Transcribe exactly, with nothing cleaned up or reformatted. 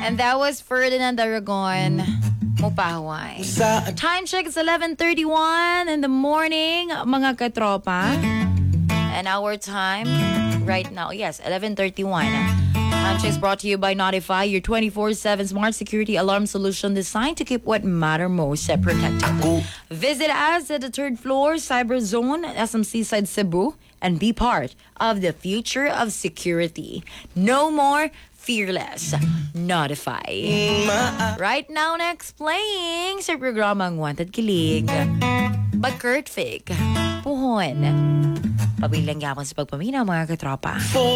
And that was Ferdinand Aragon. Mupahaway. Time check is eleven thirty-one in the morning, mga katropa. And our time right now, yes, eleven thirty-one. Time check is brought to you by Notify, your twenty-four seven smart security alarm solution designed to keep what matter most protected. Visit us at the third floor, Cyber Zone, S M C Side Cebu, and be part of the future of security. No more fearless. Notify. Right now, next playing sa programang Wanted Kilig. By Kurt Fig. Puhon. Pabilang yapon sa pagpamina, mga katropa.